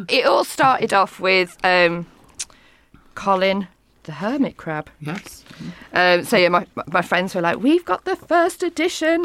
it all started off with Colin the hermit crab. Yes. My friends were like, we've got the first edition.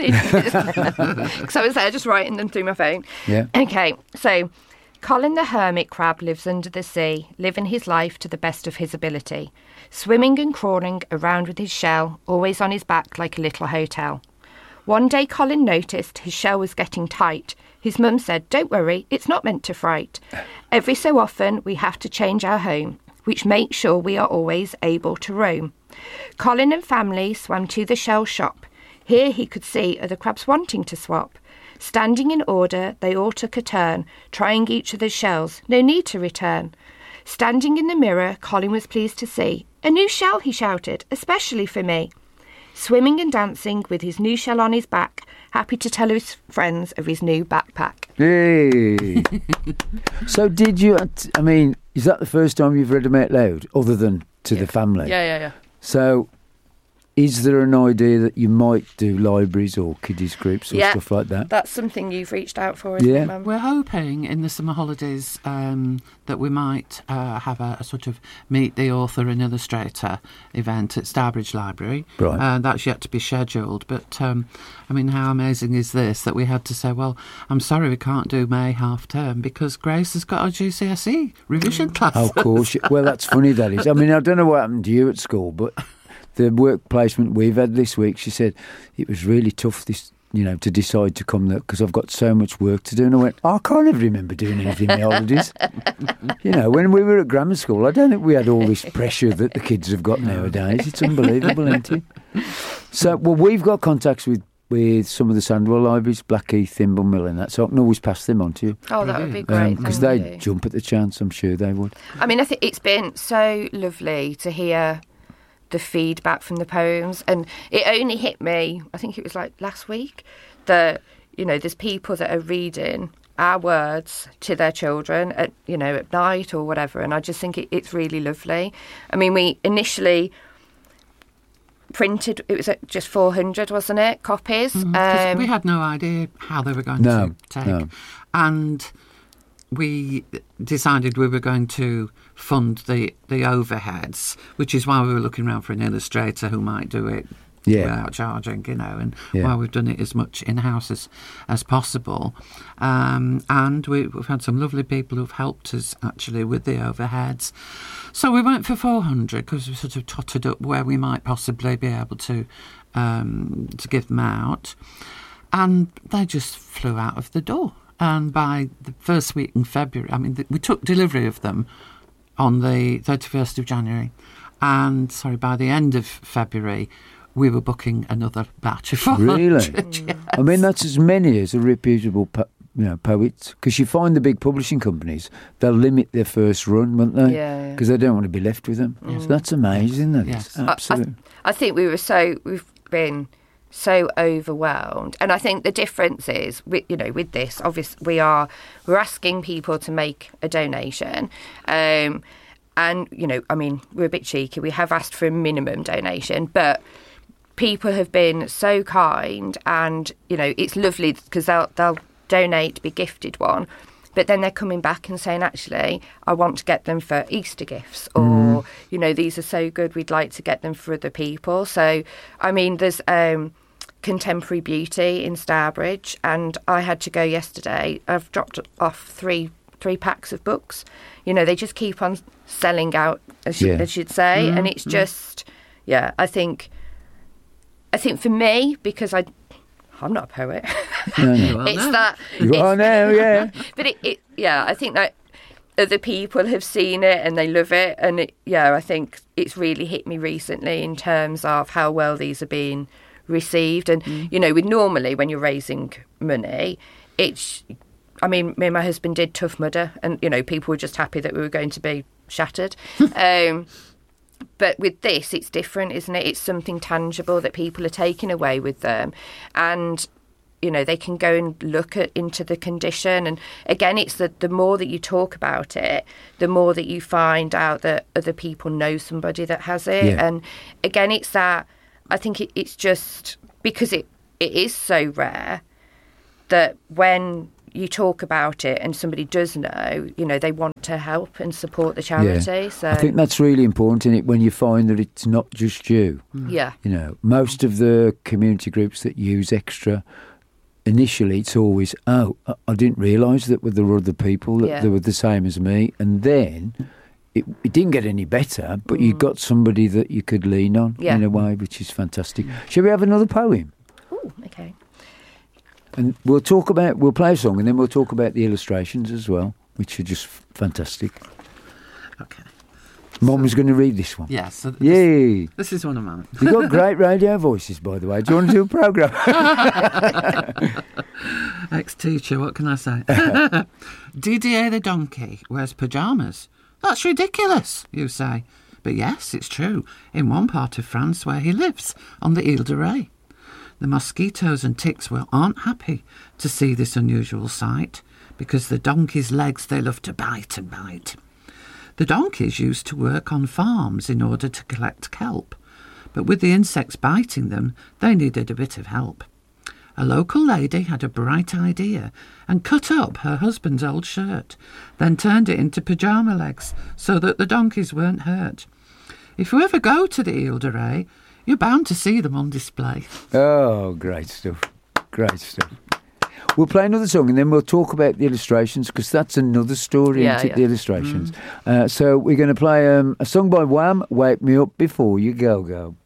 Because I was there just writing them through my phone. Yeah. Okay, so Colin the hermit crab lives under the sea, living his life to the best of his ability, swimming and crawling around with his shell, always on his back like a little hotel. One day Colin noticed his shell was getting tight. His mum said, "Don't worry, it's not meant to fright. Every so often we have to change our home, which makes sure we are always able to roam." Colin and family swam to the shell shop. Here he could see other crabs wanting to swap. Standing in order, they all took a turn, trying each other's shells, no need to return. Standing in the mirror, Colin was pleased to see a new shell, he shouted, especially for me. Swimming and dancing with his new shell on his back, happy to tell his friends of his new backpack. Hey. So did you, I mean, is that the first time you've read them out loud, other than to the family? Yeah. So is there an idea that you might do libraries or kiddies groups or stuff like that? That's something you've reached out for, isn't it, Mum? We're hoping in the summer holidays that we might have a sort of meet the author and illustrator event at Starbridge Library. Right. That's yet to be scheduled. But, I mean, how amazing is this that we had to say, well, I'm sorry we can't do May half term because Grace has got her GCSE revision class. Of course. Well, that's funny, that is. I mean, I don't know what happened to you at school, but the work placement we've had this week, she said it was really tough to decide to come there because I've got so much work to do. And I went, I can't ever remember doing anything in the holidays. When we were at grammar school, I don't think we had all this pressure that the kids have got nowadays. It's unbelievable, isn't it? So, well, we've got contacts with some of the Sandwell libraries, Blackheath, Thimblemill and that, so I can always pass them on to you. Oh, that would be great. Because they'd jump at the chance, I'm sure they would. I mean, I think it's been so lovely to hear the feedback from the poems, and it only hit me, I think it was like last week, that there's people that are reading our words to their children at night or whatever, and I just think it's really lovely. I mean, we initially printed, it was just 400, wasn't it, copies? Mm-hmm. We had no idea how they were going to take, and we decided we were going to fund the overheads, which is why we were looking around for an illustrator who might do it without charging, and why we've done it as much in-house as possible. And we've had some lovely people who've helped us, actually, with the overheads. So we went for 400 because we sort of totted up where we might possibly be able to give them out. And they just flew out of the door. And by the first week in February, I mean, we took delivery of them on the 31st of January. And, by the end of February, we were booking another batch of 400. Really? Yes. I mean, that's as many as a reputable poets. Because you find the big publishing companies, they'll limit their first run, won't they? Yeah. Because they don't want to be left with them. So that's amazing, that is. Absolutely. I think we've been so overwhelmed, and I think the difference is with this, obviously we're asking people to make a donation, and I mean, we're a bit cheeky, we have asked for a minimum donation, but people have been so kind, and it's lovely because they'll donate, be gifted one, but then they're coming back and saying, actually, I want to get them for Easter gifts, or these are so good, we'd like to get them for other people. So I mean, there's Contemporary Beauty in Starbridge, and I had to go yesterday. I've dropped off three packs of books. They just keep on selling out, as you'd say, and it's just, I think for me, because I'm not a poet. No. It's that you are now, yeah. But I think that other people have seen it and they love it, and I think it's really hit me recently in terms of how well these are being received. And with normally when you're raising money, me and my husband did Tough Mudder, and people were just happy that we were going to be shattered. But with this, it's different, isn't it? It's something tangible that people are taking away with them, and they can go and look into the condition. And again, it's the more that you talk about it, the more that you find out that other people know somebody that has it. And again, it's that, I think it's just because it is so rare that when you talk about it and somebody does know, they want to help and support the charity. Yeah. So I think that's really important in it when you find that it's not just you. Yeah. You know, most of the community groups that use Extra, initially it's always, I didn't realise that there were other people that they were the same as me, and then it didn't get any better, but you got somebody that you could lean on in a way, which is fantastic. Shall we have another poem? Oh, okay. And we'll play a song, and then we'll talk about the illustrations as well, which are just fantastic. Okay. Mum's going to read this one. Yes. So Yay! This is one of mine. You've got great radio voices, by the way. Do you want to do a programme? Ex-teacher, what can I say? Didier the donkey wears pyjamas. That's ridiculous, you say. But yes, it's true. In one part of France where he lives, on the Ile de Ré. The mosquitoes and ticks aren't happy to see this unusual sight, because the donkey's legs they love to bite and bite. The donkeys used to work on farms in order to collect kelp, but with the insects biting them, they needed a bit of help. A local lady had a bright idea and cut up her husband's old shirt, then turned it into pyjama legs so that the donkeys weren't hurt. If you ever go to the Ile de Ré, you're bound to see them on display. Oh, great stuff. Great stuff. We'll play another song and then we'll talk about the illustrations, because that's another story, isn't it, the illustrations. So we're going to play a song by Wham, Wake Me Up Before You Go Go.